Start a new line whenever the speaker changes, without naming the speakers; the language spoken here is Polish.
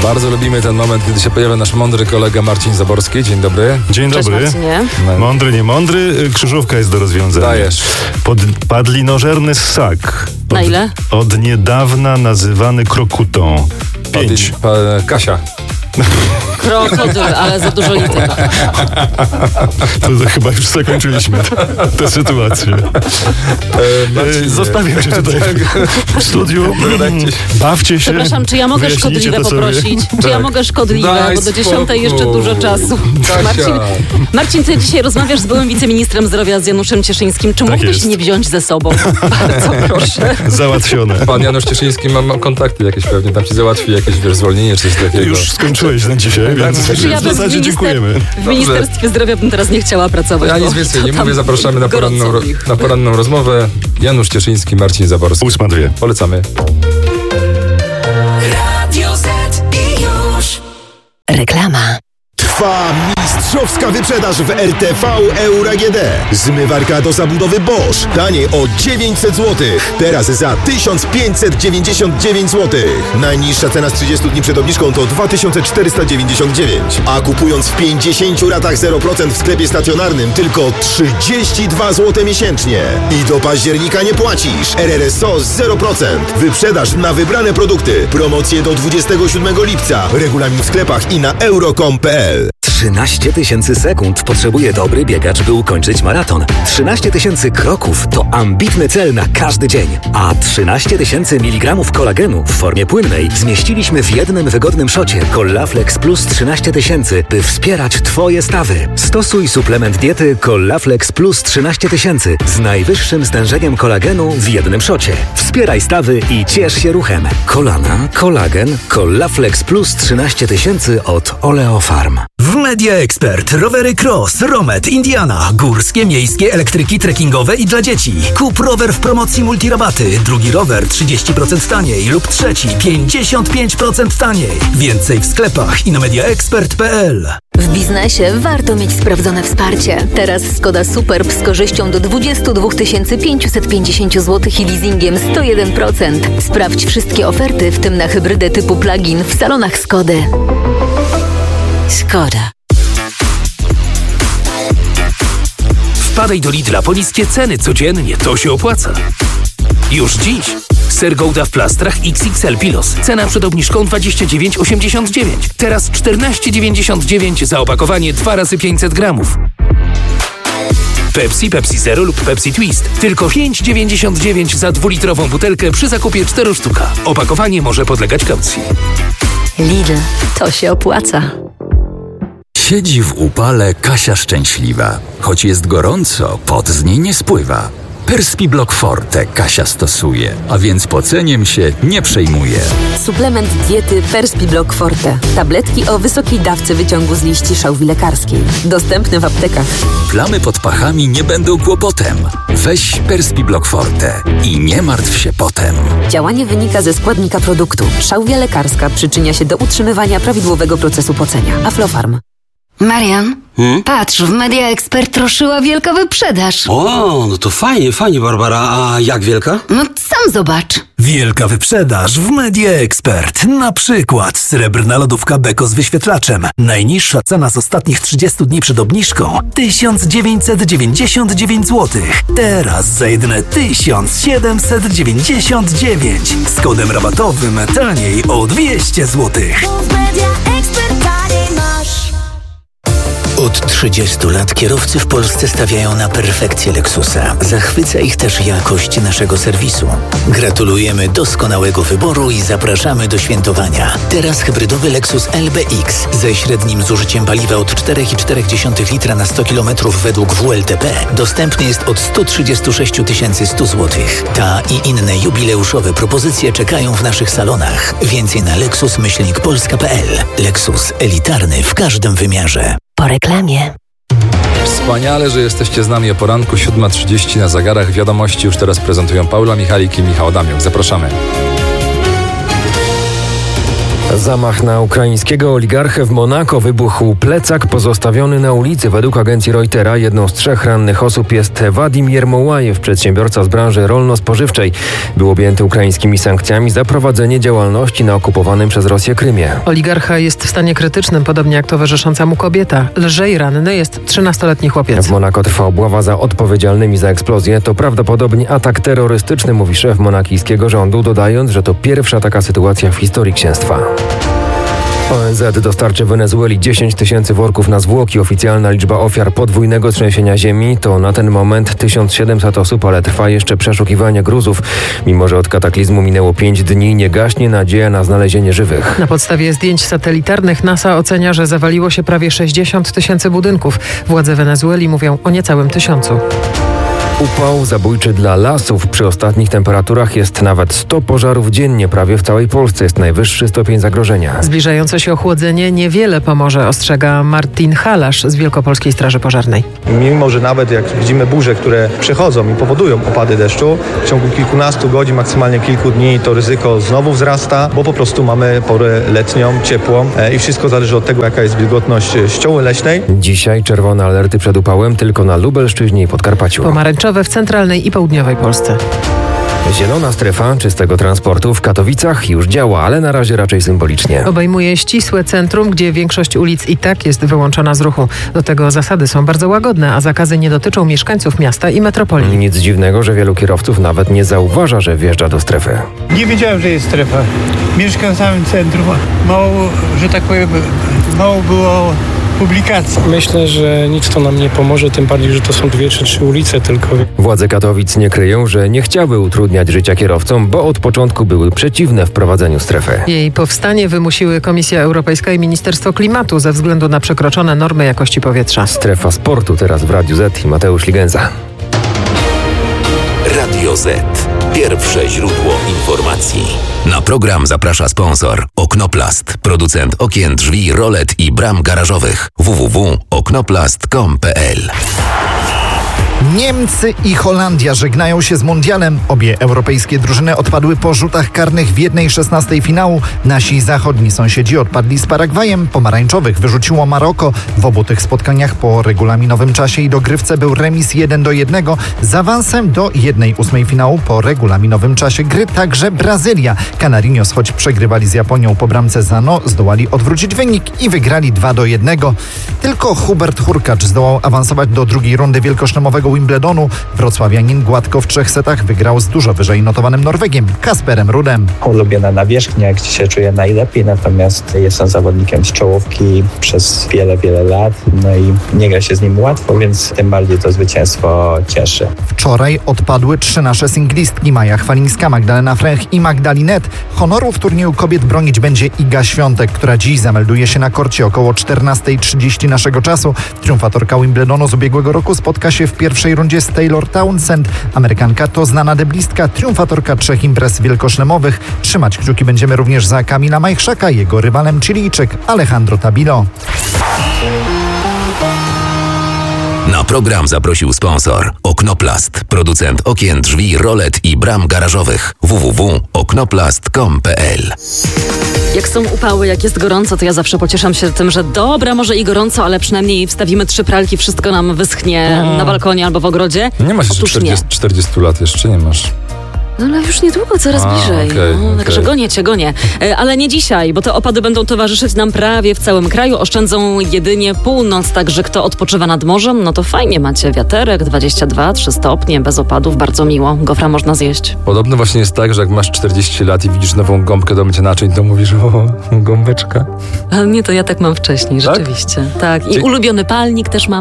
Bardzo lubimy ten moment, kiedy się pojawia nasz mądry kolega Marcin Zaborski. Dzień dobry.
Dzień dobry.
Cześć, Marcinie.
Mądry, nie mądry, krzyżówka jest do rozwiązania.
Dajesz.
Padlinożerny ssak.
Na ile?
Od niedawna nazywany krokutą. 5.
Kasia.
Krokodyl, ale za dużo liter.
To chyba już zakończyliśmy tę sytuację. Zostawiam cię tutaj w studiu. Bawcie się.
Przepraszam, czy ja mogę
wyjaśnijcie
szkodliwe
to sobie.
poprosić? Czy ja mogę szkodliwe?
Daj
Bo do
spokój.
10 jeszcze dużo czasu.
Kasia.
Marcin, ty dzisiaj rozmawiasz z byłym wiceministrem zdrowia z Januszem Cieszyńskim. Czy mógłbyś
jest.
nie wziąć ze sobą? Bardzo proszę.
Załatwione.
Pan Janusz Cieszyński ma kontakty jakieś pewnie, tam ci załatwi jakieś zwolnienie czy coś takiego.
Już skończyłeś na dzisiaj, więc
Ja
w zasadzie dziękujemy.
W Ministerstwie Zdrowia bym teraz nie chciała pracować.
Ja
bo
nic więcej nie
tam
mówię, zapraszamy
gorąco ich.
na poranną rozmowę. Janusz Cieszyński, Marcin Zaborski.
8:02.
Polecamy.
Radio Z i już.
Reklama.
Trwa mistrzowska wyprzedaż w RTV Euro AGD. Zmywarka do zabudowy Bosch. Taniej o 900 zł. Teraz za 1599 zł. Najniższa cena z 30 dni przed obniżką to 2499. A kupując w 50 ratach 0% w sklepie stacjonarnym tylko 32 zł miesięcznie. I do października nie płacisz. RRSO 0%. Wyprzedaż na wybrane produkty. Promocje do 27 lipca. Regulamin w sklepach i na euro.com.pl.
13 000 sekund potrzebuje dobry biegacz, by ukończyć maraton. 13 000 kroków to ambitny cel na każdy dzień. A 13 000 mg kolagenu w formie płynnej zmieściliśmy w jednym wygodnym szocie Collaflex Plus 13 000, by wspierać Twoje stawy. Stosuj suplement diety Collaflex Plus 13 000 z najwyższym stężeniem kolagenu w jednym szocie. Wspieraj stawy i ciesz się ruchem. Kolana, kolagen, Collaflex Plus 13 000 od Oleofarm.
W Media Expert rowery Cross, Romet, Indiana, górskie, miejskie, elektryki, trekkingowe i dla dzieci. Kup rower w promocji multirabaty, drugi rower 30% taniej lub trzeci 55% taniej. Więcej w sklepach i na mediaexpert.pl.
W biznesie warto mieć sprawdzone wsparcie. Teraz Skoda Superb z korzyścią do 22 550 zł i leasingiem 101%. Sprawdź wszystkie oferty, w tym na hybrydę typu plug-in w salonach Skody. Skoda.
Wpadaj do Lidla po niskie ceny codziennie, to się opłaca. Już dziś. Ser Gouda w plastrach XXL Pilos. Cena przed obniżką 29,89. Teraz 14,99 za opakowanie 2 razy 500 gramów. Pepsi, Pepsi Zero lub Pepsi Twist. Tylko 5,99 za 2-litrową butelkę przy zakupie 4 sztuka. Opakowanie może podlegać kaucji.
Lidl. To się opłaca.
Siedzi w upale Kasia szczęśliwa. Choć jest gorąco, pot z niej nie spływa. Perspiblock Forte Kasia stosuje, a więc poceniem się nie przejmuje.
Suplement diety Perspiblock Forte. Tabletki o wysokiej dawce wyciągu z liści szałwi lekarskiej. Dostępne w aptekach.
Plamy pod pachami nie będą kłopotem. Weź Perspiblock Forte i nie martw się potem.
Działanie wynika ze składnika produktu. Szałwia lekarska przyczynia się do utrzymywania prawidłowego procesu pocenia. Aflofarm.
Marian, patrz, w Media Expert ruszyła wielka wyprzedaż.
O, no to fajnie, Barbara. A jak wielka?
No sam zobacz.
Wielka wyprzedaż w Media Expert. Na przykład srebrna lodówka Beko z wyświetlaczem. Najniższa cena z ostatnich 30 dni przed obniżką 1999 zł. Teraz za jedyne 1799. Z kodem rabatowym taniej o 200 zł.
Od 30 lat kierowcy w Polsce stawiają na perfekcję Lexusa. Zachwyca ich też jakość naszego serwisu. Gratulujemy doskonałego wyboru i zapraszamy do świętowania. Teraz hybrydowy Lexus LBX ze średnim zużyciem paliwa od 4,4 litra na 100 km według WLTP dostępny jest od 136 100 zł. Ta i inne jubileuszowe propozycje czekają w naszych salonach. Więcej na lexus-polska.pl. Lexus elitarny w każdym wymiarze.
Po reklamie.
Wspaniale, że jesteście z nami o poranku 7:30 na zegarach. Wiadomości już teraz prezentują Paula Michalik i Michał Adamiuk. Zapraszamy.
Zamach na ukraińskiego oligarchę w Monako. Wybuchł plecak pozostawiony na ulicy. Według agencji Reutera jedną z 3 rannych osób jest Wadim Jermołajew, przedsiębiorca z branży rolno-spożywczej. Był objęty ukraińskimi sankcjami za prowadzenie działalności na okupowanym przez Rosję Krymie.
Oligarcha jest w stanie krytycznym, podobnie jak towarzysząca mu kobieta. Lżej ranny jest 13-letni chłopiec.
W Monako trwa obława za odpowiedzialnymi za eksplozję. To prawdopodobnie atak terrorystyczny, mówi szef monakijskiego rządu, dodając, że to pierwsza taka sytuacja w historii księstwa. ONZ dostarczy Wenezueli 10 000 worków na zwłoki. Oficjalna liczba ofiar podwójnego trzęsienia ziemi to na ten moment 1700 osób, ale trwa jeszcze przeszukiwanie gruzów. Mimo że od kataklizmu minęło 5 dni, nie gaśnie nadzieja na znalezienie żywych.
Na podstawie zdjęć satelitarnych NASA ocenia, że zawaliło się prawie 60 000 budynków. Władze Wenezueli mówią o niecałym 1000.
Upał zabójczy dla lasów. Przy ostatnich temperaturach jest nawet 100 pożarów dziennie. Prawie w całej Polsce jest najwyższy stopień zagrożenia.
Zbliżające się ochłodzenie niewiele pomoże, ostrzega Martin Halasz z Wielkopolskiej Straży Pożarnej.
Mimo że nawet jak widzimy burze, które przychodzą i powodują opady deszczu, w ciągu kilkunastu godzin, maksymalnie kilku dni, to ryzyko znowu wzrasta, bo po prostu mamy porę letnią, ciepłą i wszystko zależy od tego, jaka jest wilgotność ścioły leśnej.
Dzisiaj czerwone alerty przed upałem tylko na Lubelszczyźnie i Podkarpaciu.
Pomarańczowe w centralnej i południowej Polsce.
Zielona strefa czystego transportu w Katowicach już działa, ale na razie raczej symbolicznie.
Obejmuje ścisłe centrum, gdzie większość ulic i tak jest wyłączona z ruchu. Do tego zasady są bardzo łagodne, a zakazy nie dotyczą mieszkańców miasta i metropolii.
Nic dziwnego, że wielu kierowców nawet nie zauważa, że wjeżdża do strefy.
Nie wiedziałem, że jest strefa. Mieszkam w samym centrum. Mało, że tak powiem, mało było publikacji.
Myślę, że nic to nam nie pomoże, tym bardziej, że to są 2 czy 3 ulice tylko.
Władze Katowic nie kryją, że nie chciały utrudniać życia kierowcom, bo od początku były przeciwne wprowadzeniu strefy.
Jej powstanie wymusiły Komisja Europejska i Ministerstwo Klimatu ze względu na przekroczone normy jakości powietrza.
Strefa sportu teraz w Radiu Z i Mateusz Ligenza.
Radio Z. Pierwsze źródło informacji. Na program zaprasza sponsor Oknoplast, producent okien, drzwi, rolet i bram garażowych. www.oknoplast.com.pl.
Niemcy i Holandia żegnają się z mundialem. Obie europejskie drużyny odpadły po rzutach karnych w 1/16 finału. Nasi zachodni sąsiedzi odpadli z Paragwajem. Pomarańczowych wyrzuciło Maroko. W obu tych spotkaniach po regulaminowym czasie i dogrywce był remis 1-1. Z awansem do 1/8 finału po regulaminowym czasie gry także Brazylia. Canarinos, choć przegrywali z Japonią po bramce Zano, zdołali odwrócić wynik i wygrali 2-1. Tylko Hubert Hurkacz zdołał awansować do drugiej rundy wielkoszlemowego Wimbledonu. Wrocławianin gładko w 3 setach wygrał z dużo wyżej notowanym Norwegiem Kasperem Rudem.
Ulubiona nawierzchnia, gdzie się czuję najlepiej, natomiast jestem zawodnikiem z czołówki przez wiele lat, no i nie gra się z nim łatwo, więc tym bardziej to zwycięstwo cieszy.
Wczoraj odpadły 3 nasze singlistki: Maja Chwalińska, Magdalena Fręch i Magdalinet. Honoru w turnieju kobiet bronić będzie Iga Świątek, która dziś zamelduje się na korcie około 14:30 naszego czasu. Triumfatorka Wimbledonu z ubiegłego roku spotka się w pierwszej rundzie z Taylor Townsend. Amerykanka to znana deblistka, triumfatorka 3 imprez wielkoszlemowych. Trzymać kciuki będziemy również za Kamila Majchrzaka, jego rywalem Chilijczyk Alejandro Tabilo.
Na program zaprosił sponsor Oknoplast, producent okien, drzwi, rolet i bram garażowych. www.oknoplast.com.pl.
Jak są upały, jak jest gorąco, to ja zawsze pocieszam się tym, że dobra, może i gorąco, ale przynajmniej wstawimy 3 pralki, wszystko nam wyschnie na balkonie albo w ogrodzie.
Nie masz jeszcze 40 lat, jeszcze nie masz.
No ale już niedługo, coraz bliżej. Także gonię. Ale nie dzisiaj, bo te opady będą towarzyszyć nam prawie w całym kraju. Oszczędzą jedynie północ, także kto odpoczywa nad morzem, no to fajnie, macie wiaterek, 22-3 stopnie, bez opadów, bardzo miło. Gofra można zjeść.
Podobno właśnie jest tak, że jak masz 40 lat i widzisz nową gąbkę do mycia naczyń, to mówisz: o, gąbeczka.
A nie, to ja tak mam wcześniej, rzeczywiście. Tak. I ulubiony palnik też mam.